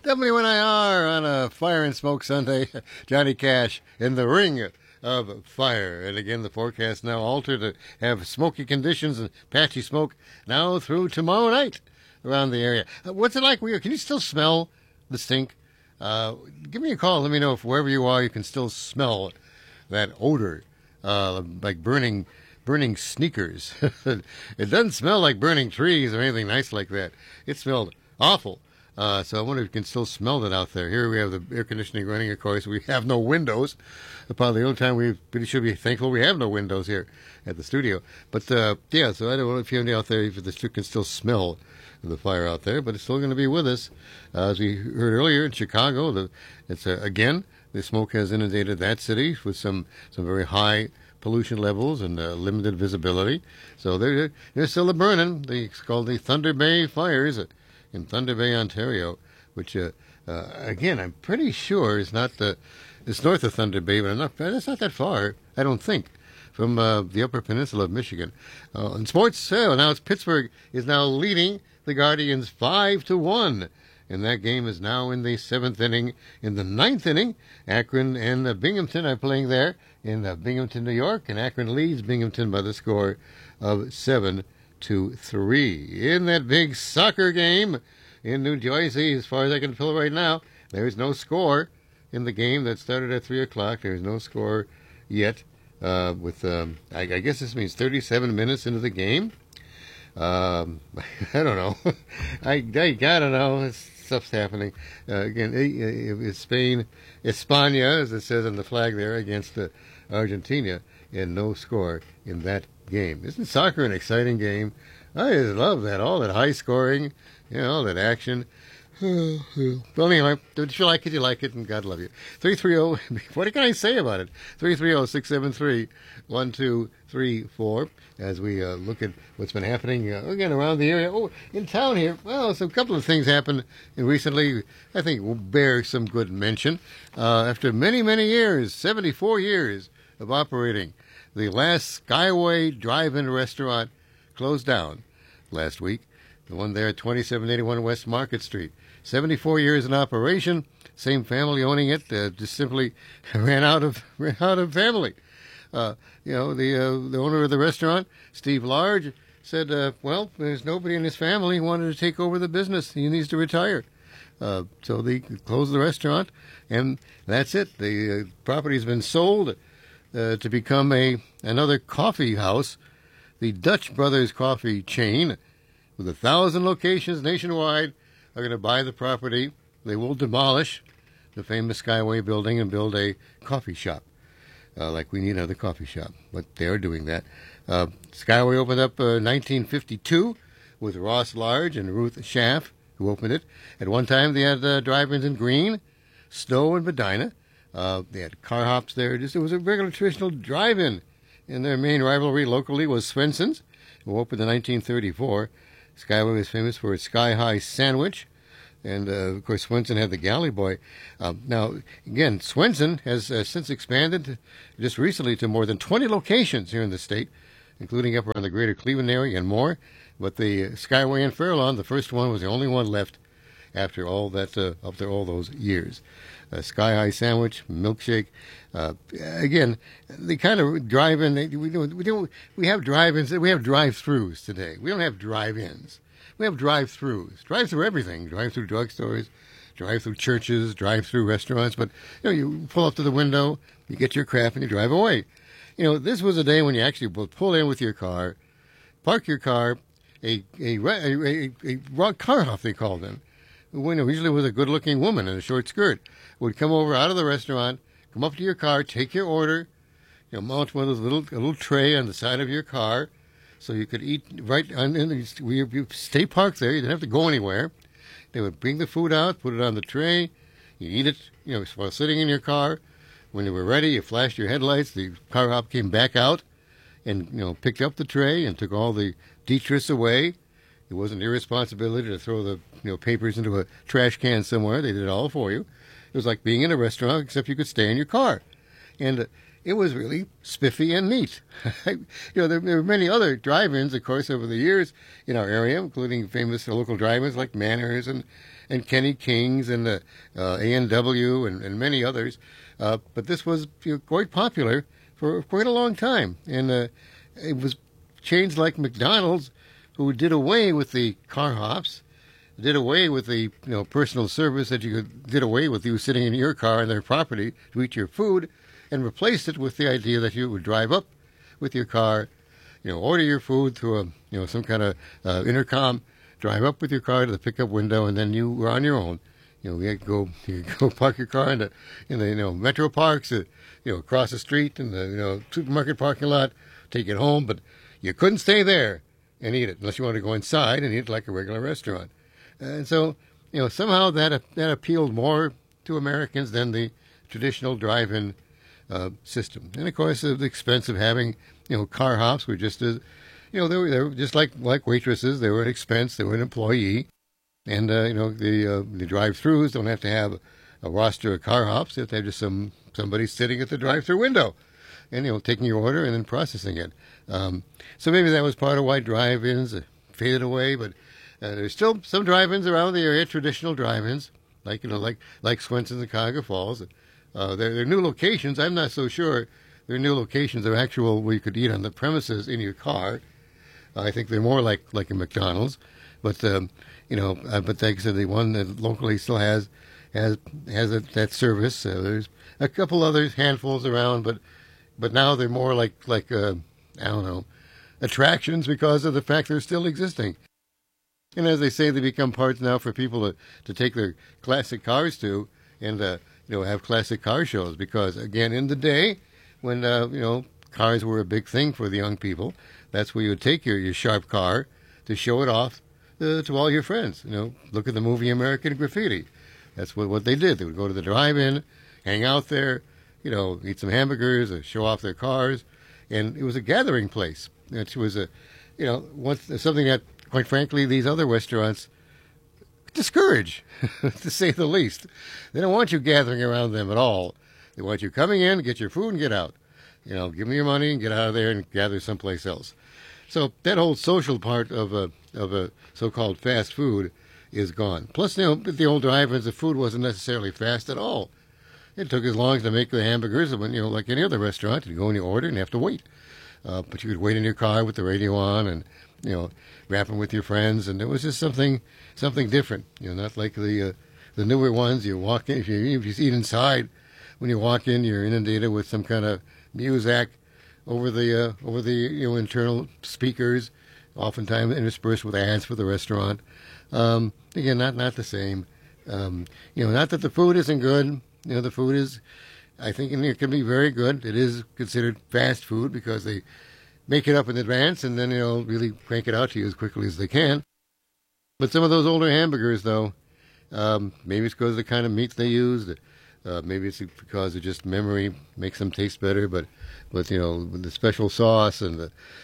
WNIR on a Fire and Smoke Sunday. Johnny Cash in the ring of fire. And again, the forecast now altered to have smoky conditions and patchy smoke now through tomorrow night around the area. What's it like? Can you still smell the stink? Give me a call. Let me know if wherever you are, you can still smell that odor, like burning sneakers. It doesn't smell like burning trees or anything nice like that. It smelled awful. So I wonder if you can still smell it out there. Here we have the air conditioning running, of course. We have no windows. Probably the only time we really should be thankful we have no windows here at the studio. But, yeah, so I don't know if you're out there, if you can still smell the fire out there. But it's still going to be with us. As we heard earlier in Chicago, again, the smoke has inundated that city with some very high pollution levels and limited visibility. So they're still burning. It's called the Thunder Bay Fires in Thunder Bay, Ontario, which, again, I'm pretty sure is not it's north of Thunder Bay, but it's not that far, I don't think, from the Upper Peninsula of Michigan. In sports, now it's Pittsburgh is now leading the Guardians 5-1. And that game is now in the 7th inning. In the 9th inning, Akron and Binghamton are playing there in Binghamton, New York, and Akron leads Binghamton by the score of 7-3. In that big soccer game in New Jersey, as far as I can tell right now, there's no score in the game that started at 3 o'clock. There's no score yet. I guess this means 37 minutes into the game. I don't know. I gotta know. Stuff's happening. Again, it's Spain, España, as it says on the flag there, against Argentina, and no score in that game. Isn't soccer an exciting game? I just love that. All that high scoring, all that action. Well, anyway, if you like it, you like it, and God love you. 330, what can I say about it? 330-673-1234, as we look at what's been happening, again, around the area. Oh, in town here, well, a couple of things happened recently, I think will bear some good mention. After many, many years, 74 years of operating, the last Skyway Drive-In restaurant closed down last week. The one there at 2781 West Market Street. 74 years in operation. Same family owning it. Just simply ran out of family. The owner of the restaurant, Steve Large, said, well, there's nobody in his family who wanted to take over the business. He needs to retire. So they closed the restaurant, and that's it. The property's been sold to become another coffee house. The Dutch Brothers Coffee chain, with 1,000 locations nationwide, are going to buy the property. They will demolish the famous Skyway building and build a coffee shop, like we need another coffee shop. But they are doing that. Skyway opened up in 1952 with Ross Large and Ruth Schaff, who opened it. At one time, they had drive-ins in Greene, Stowe, and Medina. They had car hops there. It was a regular traditional drive-in. And their main rivalry locally was Swenson's, who opened in 1934. Skyway was famous for its sky-high sandwich, and, of course, Swenson had the Galley Boy. Now, again, Swenson has since expanded just recently to more than 20 locations here in the state, including up around the greater Cleveland area and more. But the Skyway in Fairlawn, the first one, was the only one left after all that, after all those years. Sky-high sandwich, milkshake. Again, the kind of drive-in, we have drive-ins, we have drive-throughs today. We don't have drive-ins. We have drive-throughs. Drive-through everything. Drive-through drugstores, drive-through churches, drive-through restaurants. But, you pull up to the window, you get your crap, and you drive away. This was a day when you actually would pull in with your car, park your car, a car hop, they called them. Usually with a good-looking woman in a short skirt, would come over out of the restaurant, come up to your car, take your order, mount one of those little tray on the side of your car, so you could eat right on. You stay parked there. You didn't have to go anywhere. They would bring the food out, put it on the tray. You eat it, while sitting in your car. When you were ready, you flashed your headlights. The car hop came back out, and picked up the tray and took all the detritus away. It wasn't your responsibility to throw the papers into a trash can somewhere. They did it all for you. It was like being in a restaurant, except you could stay in your car. And it was really spiffy and neat. There were many other drive-ins, of course, over the years in our area, including famous local drive-ins like Manners and Kenny King's and A&W and many others. But this was quite popular for quite a long time. And it was chains like McDonald's who did away with the car hops, did away with the personal service that did away with you sitting in your car on their property to eat your food, and replaced it with the idea that you would drive up with your car, order your food through some kind of intercom, drive up with your car to the pickup window, and then you were on your own. You go park your car in the metro parks, across the street in the supermarket parking lot, take it home, but you couldn't stay there and eat it unless you wanted to go inside and eat it like a regular restaurant. And so, somehow that appealed more to Americans than the traditional drive-in system. And of course, the expense of having car hops were just as they were just like waitresses. They were an expense. They were an employee, and the drive-throughs don't have to have a roster of car hops. They have to have just somebody sitting at the drive-through window, and taking your order and then processing it. So maybe that was part of why drive-ins faded away. But there's still some drive-ins around the area, traditional drive-ins, like Swenson's and Cuyahoga Falls. They're new locations. I'm not so sure they're new locations of actual where you could eat on the premises in your car. I think they're more like a McDonald's, but but like I said, the one that locally still has that service. There's a couple others, handfuls around, but now they're more like I don't know, attractions because of the fact they're still existing. And as they say, they become parts now for people to take their classic cars to and have classic car shows, because again, in the day when cars were a big thing for the young people, that's where you would take your sharp car to show it off to all your friends. Look at the movie American Graffiti. That's what they did. They would go to the drive-in, hang out there, eat some hamburgers, show off their cars, and it was a gathering place. It was something that, quite frankly, these other restaurants discourage, to say the least. They don't want you gathering around them at all. They want you coming in, get your food, and get out. Give me your money and get out of there and gather someplace else. So that whole social part of a so-called fast food is gone. Plus, at the old drive-ins, the food wasn't necessarily fast at all. It took as long to make the hamburgers, like any other restaurant. You'd go in your order and have to wait. But you could wait in your car with the radio on and, rapping with your friends. And it was just something different. Not like the newer ones. You walk in, if you eat inside, when you walk in, you're inundated with some kind of music over the internal speakers, oftentimes interspersed with ads for the restaurant. Again, not the same. Not that the food isn't good. The food is, I think, it can be very good. It is considered fast food because they make it up in advance and then really crank it out to you as quickly as they can. But some of those older hamburgers, though, maybe it's because of the kind of meats they used. Maybe it's because of just memory makes them taste better. But with the special sauce and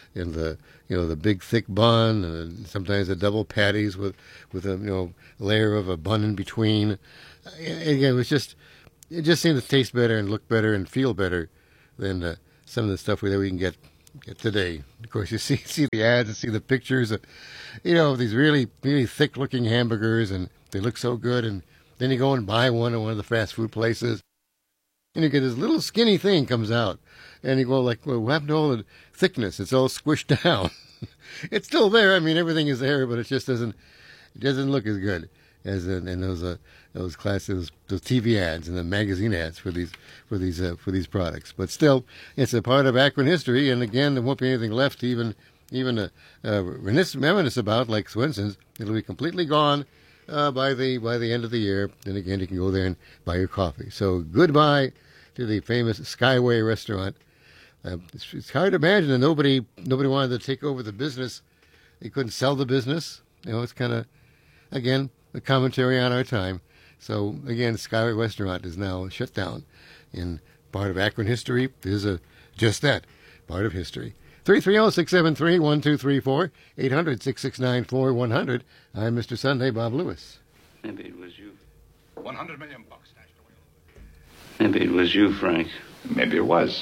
the big thick bun, and sometimes the double patties with a layer of a bun in between. Again, it just seemed to taste better and look better and feel better than some of the stuff that we can get today. Of course, you see the ads and see the pictures of these really, really thick-looking hamburgers, and they look so good. And then you go and buy one at one of the fast food places, and you get this little skinny thing comes out, and you go like, well, what happened to all the thickness? It's all squished down. It's still there. I mean, everything is there, but it just doesn't look as good as in those classes, those TV ads and the magazine ads for these products. But still, it's a part of Akron history, and again, there won't be anything left to even reminisce about, like Swenson's. It'll be completely gone by the end of the year. And again, you can go there and buy your coffee. So goodbye to the famous Skyway restaurant. It's hard to imagine that nobody wanted to take over the business. They couldn't sell the business. It's kind of, again, a commentary on our time. So again, Skyway restaurant is now shut down. And part of Akron history is just that, part of history. 330-673-1234, 800-669-4100. I'm Mr. Sunday, Bob Lewis. Maybe it was you. $100 million stashed away. Maybe it was you, Frank. Maybe it was.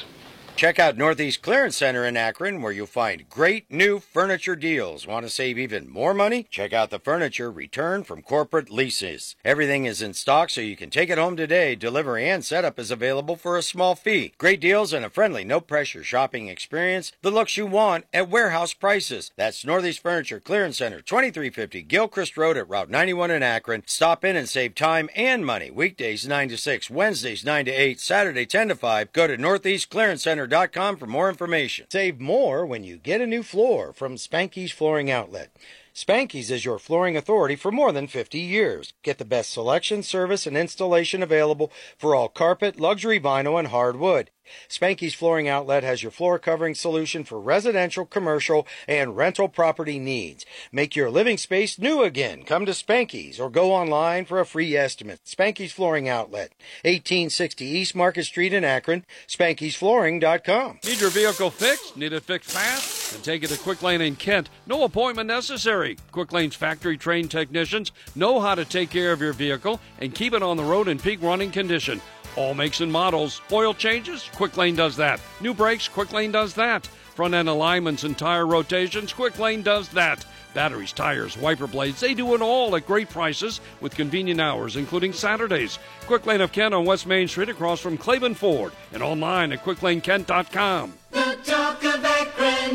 Check out Northeast Clearance Center in Akron, where you'll find great new furniture deals. Want to save even more money? Check out the furniture returned from corporate leases. Everything is in stock, so you can take it home today. Delivery and setup is available for a small fee. Great deals and a friendly, no-pressure shopping experience. The looks you want at warehouse prices. That's Northeast Furniture Clearance Center, 2350 Gilchrist Road at Route 91 in Akron. Stop in and save time and money. Weekdays 9 to 6, Wednesdays 9 to 8, Saturday 10 to 5. Go to northeastclearancecenter.com for more information. Save more when you get a new floor from Spanky's Flooring Outlet. Spanky's is your flooring authority for more than 50 years. Get the best selection, service, and installation available for all carpet, luxury vinyl, and hardwood. Spanky's Flooring Outlet has your floor covering solution for residential, commercial, and rental property needs. Make your living space new again. Come to Spanky's or go online for a free estimate. Spanky's Flooring Outlet, 1860 East Market Street in Akron, Spanky'sFlooring.com. Need your vehicle fixed? Need it fixed fast? Then take it to Quick Lane in Kent. No appointment necessary. Quick Lane's factory-trained technicians know how to take care of your vehicle and keep it on the road in peak running condition. All makes and models. Oil changes? Quick Lane does that. New brakes? Quick Lane does that. Front end alignments and tire rotations? Quick Lane does that. Batteries, tires, wiper blades, they do it all at great prices with convenient hours, including Saturdays. Quick Lane of Kent on West Main Street across from Claiborne Ford and online at QuickLaneKent.com. The talk of Akron,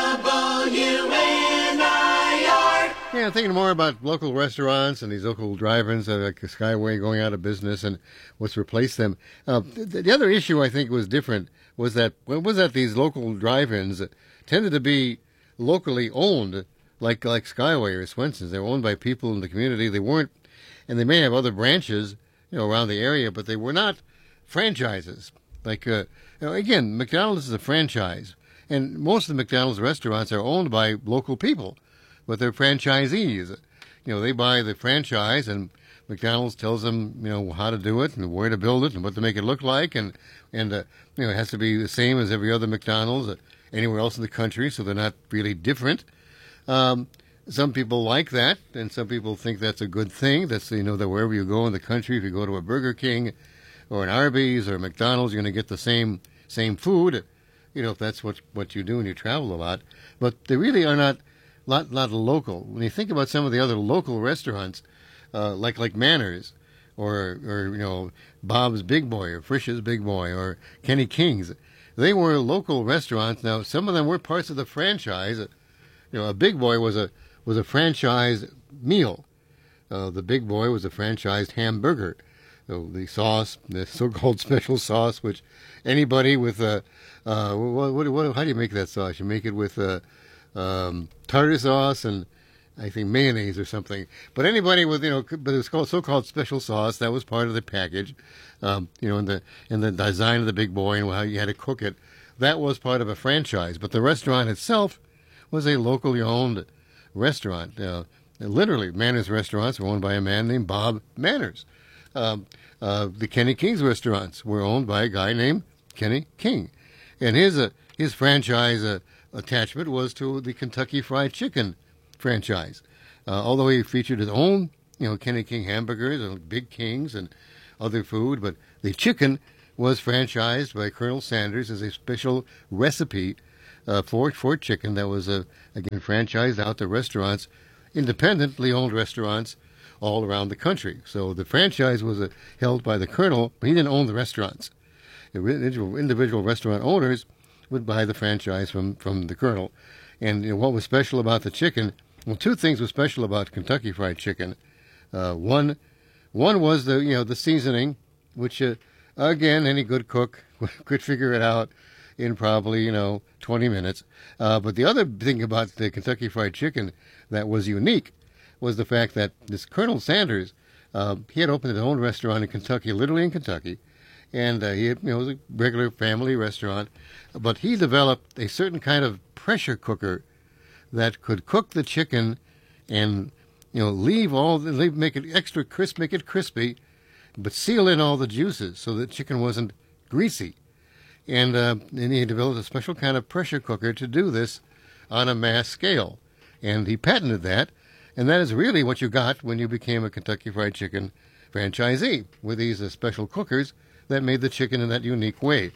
WNIR. Yeah, thinking more about local restaurants and these local drive-ins like Skyway going out of business and what's replaced them. The other issue I think was different was that these local drive-ins tended to be locally owned, like Skyway or Swenson's. They were owned by people in the community. They weren't, and they may have other branches, around the area, but they were not franchises. Like again, McDonald's is a franchise, and most of the McDonald's restaurants are owned by local people, but they're franchisees. They buy the franchise, and McDonald's tells them, how to do it and where to build it and what to make it look like, and it has to be the same as every other McDonald's anywhere else in the country, so they're not really different. Some people like that, and some people think that's a good thing. That's that wherever you go in the country, if you go to a Burger King or an Arby's or a McDonald's, you're going to get the same food. If that's what you do and you travel a lot, but they really are not local. When you think about some of the other local restaurants, like Manners, or Bob's Big Boy, or Frisch's Big Boy, or Kenny King's, they were local restaurants. Now some of them were parts of the franchise. A Big Boy was a franchise meal. The Big Boy was a franchised hamburger. So the sauce, the so-called special sauce, which anybody with how do you make that sauce? You make it with tartar sauce and I think mayonnaise or something. But anybody with but it's called so-called special sauce. That was part of the package. In the design of the Big Boy and how you had to cook it. That was part of a franchise. But the restaurant itself was a locally owned restaurant. Literally, Manners restaurants were owned by a man named Bob Manners. The Kenny King's restaurants were owned by a guy named Kenny King, and his franchise attachment was to the Kentucky Fried Chicken franchise. Although he featured his own, Kenny King hamburgers and Big Kings and other food, but the chicken was franchised by Colonel Sanders as a special recipe for chicken that was again franchised out to restaurants, independently owned restaurants all around the country. So the franchise was held by the Colonel, but he didn't own the restaurants. The individual restaurant owners would buy the franchise from the Colonel. And what was special about the chicken? Well, two things were special about Kentucky Fried Chicken. One was the seasoning, which again any good cook could figure it out in probably 20 minutes. But the other thing about the Kentucky Fried Chicken that was unique was the fact that this Colonel Sanders, he had opened his own restaurant in Kentucky, literally in Kentucky, and it was a regular family restaurant, but he developed a certain kind of pressure cooker that could cook the chicken and make it extra crisp, make it crispy, but seal in all the juices so the chicken wasn't greasy. And he developed a special kind of pressure cooker to do this on a mass scale. And he patented that. And that is really what you got when you became a Kentucky Fried Chicken franchisee, with these special cookers that made the chicken in that unique way.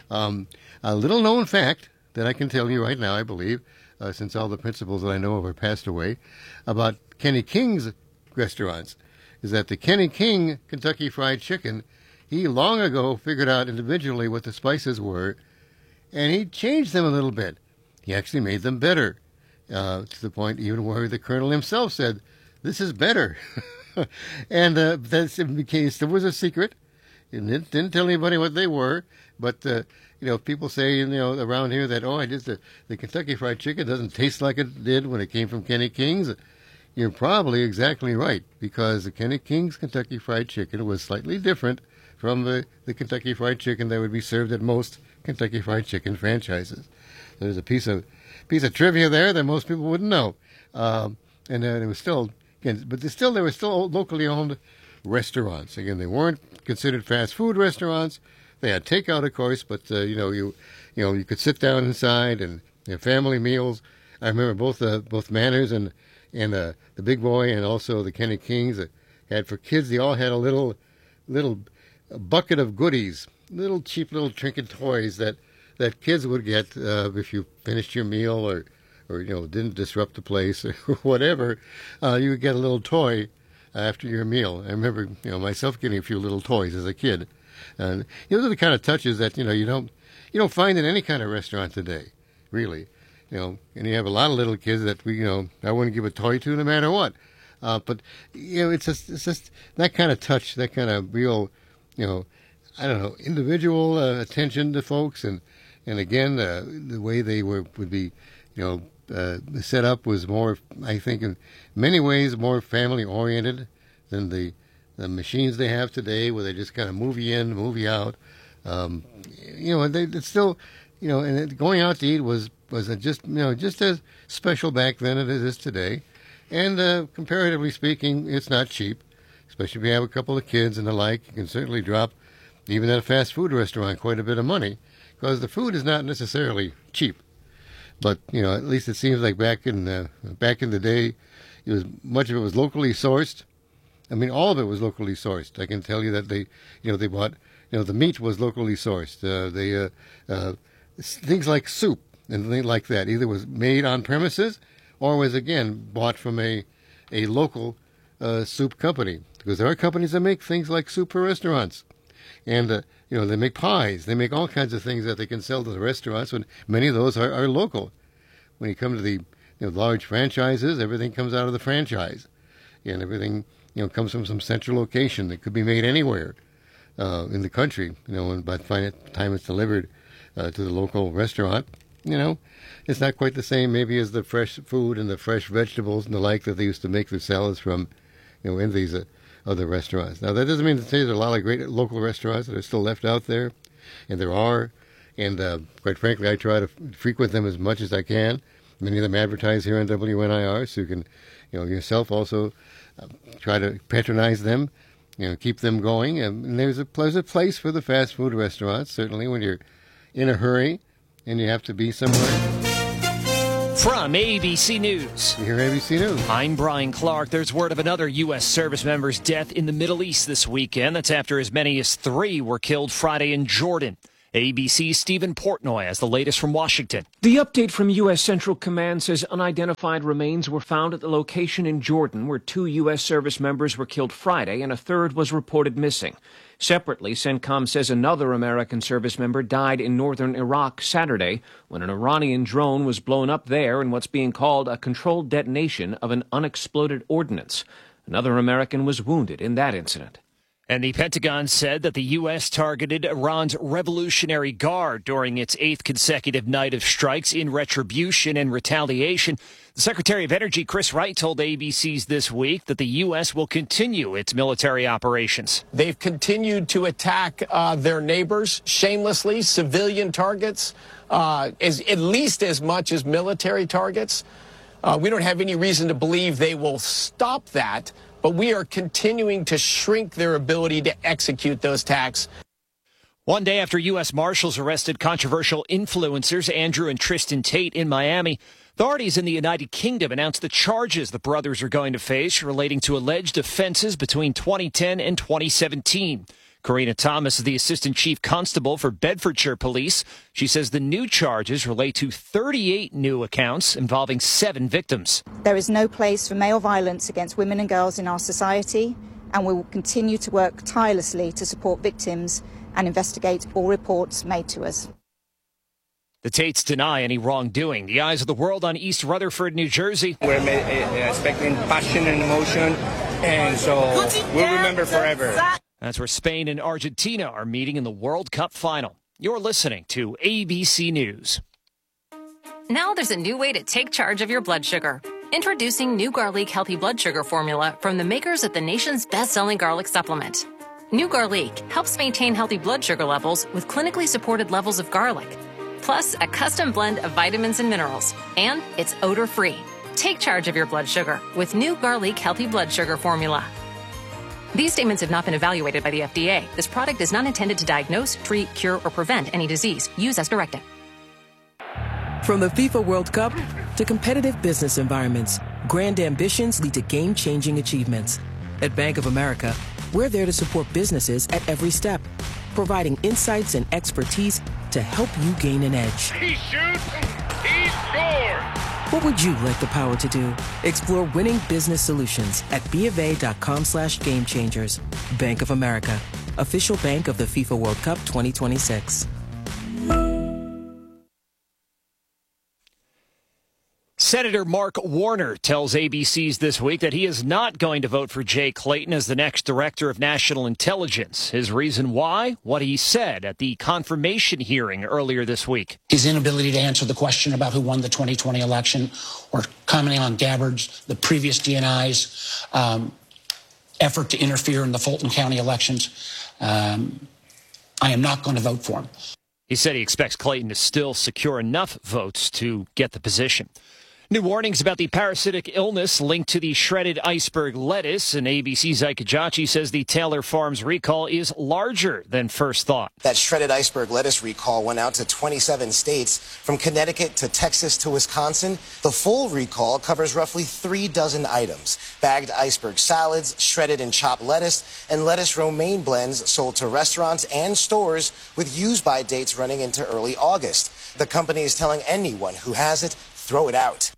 A little known fact that I can tell you right now, I believe, since all the principals that I know of are passed away, about Kenny King's restaurants, is that the Kenny King Kentucky Fried Chicken, he long ago figured out individually what the spices were, and he changed them a little bit. He actually made them better, to the point even where the Colonel himself said, "This is better." And that's in the case. There was a secret. It didn't tell anybody what they were, but people say around here that the Kentucky Fried Chicken doesn't taste like it did when it came from Kenny King's. You're probably exactly right, because the Kenny King's Kentucky Fried Chicken was slightly different from the Kentucky Fried Chicken that would be served at most Kentucky Fried Chicken franchises. There's a piece of trivia there that most people wouldn't know, and it was still. Again, but there were still locally owned restaurants. Again, they weren't considered fast food restaurants. They had takeout, of course, but you could sit down inside and have family meals. I remember both Manners and the Big Boy and also the Kenny Kings had for kids. They all had a little bucket of goodies, little cheap little trinket toys that kids would get if you finished your meal or didn't disrupt the place or whatever, you would get a little toy after your meal. I remember, myself getting a few little toys as a kid. And those are the kind of touches that, you don't find in any kind of restaurant today, really. And you have a lot of little kids that I wouldn't give a toy to no matter what. But it's just that kind of touch, that kind of real, individual attention to folks. And again, the way they would be, the setup was more, I think, in many ways more family-oriented than the machines they have today, where they just kind of movie in, movie out. It's still, and going out to eat was just as special back then as it is today. And comparatively speaking, it's not cheap, especially if you have a couple of kids and the like. You can certainly drop, even at a fast food restaurant, quite a bit of money, because the food is not necessarily cheap. But at least it seems like back in the day, much of it was locally sourced. I mean, all of it was locally sourced. I can tell you that they bought, the meat was locally sourced. Things like soup and things like that either was made on premises or was again bought from a local soup company, because there are companies that make things like soup for restaurants. And, they make pies. They make all kinds of things that they can sell to the restaurants, and many of those are local. When you come to the large franchises, everything comes out of the franchise. And everything, comes from some central location that could be made anywhere in the country, and by the time it's delivered to the local restaurant, it's not quite the same maybe as the fresh food and the fresh vegetables and the like that they used to make their salads from, in these other restaurants. Now, that doesn't mean to say there are a lot of great local restaurants that are still left out there, and there are, and quite frankly, I try to frequent them as much as I can. Many of them advertise here on WNIR, so you can, yourself also try to patronize them, keep them going. And there's a place for the fast food restaurants, certainly when you're in a hurry and you have to be somewhere. From ABC News. You hear ABC News. I'm Brian Clark. There's word of another U.S. service member's death in the Middle East this weekend. That's after as many as 3 were killed Friday in Jordan. ABC's Stephen Portnoy has the latest from Washington. The update from U.S. Central Command says unidentified remains were found at the location in Jordan where 2 U.S. service members were killed Friday and a third was reported missing. Separately, CENTCOM says another American service member died in northern Iraq Saturday when an Iranian drone was blown up there in what's being called a controlled detonation of an unexploded ordnance. Another American was wounded in that incident. And the Pentagon said that the U.S. targeted Iran's Revolutionary Guard during its 8th consecutive night of strikes in retribution and retaliation. The Secretary of Energy, Chris Wright, told ABC's This Week that the U.S. will continue its military operations. They've continued to attack their neighbors shamelessly, civilian targets, at least as much as military targets. We don't have any reason to believe they will stop that. But we are continuing to shrink their ability to execute those attacks. One day after U.S. Marshals arrested controversial influencers Andrew and Tristan Tate in Miami, authorities in the United Kingdom announced the charges the brothers are going to face relating to alleged offenses between 2010 and 2017. Karina Thomas is the Assistant Chief Constable for Bedfordshire Police. She says the new charges relate to 38 new accounts involving 7 victims. There is no place for male violence against women and girls in our society, and we will continue to work tirelessly to support victims and investigate all reports made to us. The Tates deny any wrongdoing. The eyes of the world on East Rutherford, New Jersey. We're expecting passion and emotion, and so we'll remember forever. That's where Spain and Argentina are meeting in the World Cup final. You're listening to ABC News. Now there's a new way to take charge of your blood sugar. Introducing New Garlic Healthy Blood Sugar Formula from the makers of the nation's best-selling garlic supplement. New Garlic helps maintain healthy blood sugar levels with clinically supported levels of garlic, plus a custom blend of vitamins and minerals, and it's odor-free. Take charge of your blood sugar with New Garlic Healthy Blood Sugar Formula. These statements have not been evaluated by the FDA. This product is not intended to diagnose, treat, cure, or prevent any disease. Use as directed. From the FIFA World Cup to competitive business environments, grand ambitions lead to game-changing achievements. At Bank of America, we're there to support businesses at every step, providing insights and expertise to help you gain an edge. He shoots, he scores! What would you like the power to do? Explore winning business solutions at BofA.com/gamechangers. Bank of America, official bank of the FIFA World Cup 2026. Senator Mark Warner tells ABC's This Week that he is not going to vote for Jay Clayton as the next Director of National Intelligence. His reason why? What he said at the confirmation hearing earlier this week. His inability to answer the question about who won the 2020 election, or commenting on Gabbard's, the previous DNI's effort to interfere in the Fulton County elections. I am not going to vote for him. He said he expects Clayton to still secure enough votes to get the position. New warnings about the parasitic illness linked to the shredded iceberg lettuce, and ABC's Ike Kajachi says the Taylor Farms recall is larger than first thought. That shredded iceberg lettuce recall went out to 27 states, from Connecticut to Texas to Wisconsin. The full recall covers roughly 36 items: bagged iceberg salads, shredded and chopped lettuce, and lettuce romaine blends sold to restaurants and stores with use-by dates running into early August. The company is telling anyone who has it, throw it out.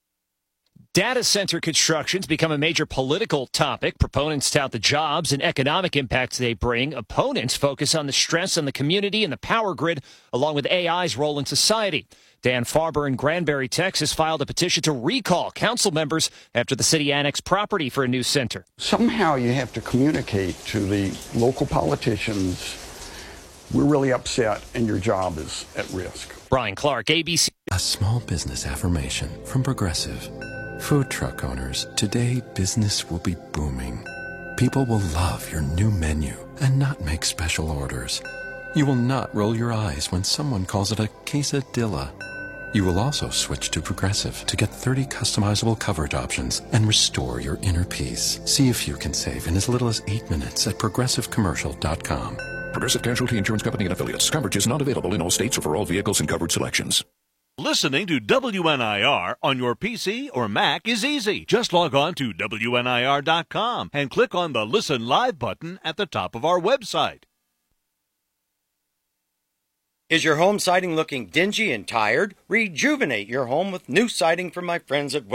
Data center construction's become a major political topic. Proponents tout the jobs and economic impacts they bring. Opponents focus on the stress on the community and the power grid, along with AI's role in society. Dan Farber in Granbury, Texas, filed a petition to recall council members after the city annexed property for a new center. Somehow you have to communicate to the local politicians, we're really upset and your job is at risk. Brian Clark, ABC. A small business affirmation from Progressive. Food truck owners, today business will be booming. People will love your new menu and not make special orders. You will not roll your eyes when someone calls it a quesadilla. You will also switch to Progressive to get 30 customizable coverage options and restore your inner peace. See if you can save in as little as 8 minutes at progressivecommercial.com. Progressive Casualty Insurance Company and Affiliates. Coverage is not available in all states or for all vehicles and coverage selections. Listening to WNIR on your PC or Mac is easy. Just log on to WNIR.com and click on the Listen Live button at the top of our website. Is your home siding looking dingy and tired? Rejuvenate your home with new siding from my friends at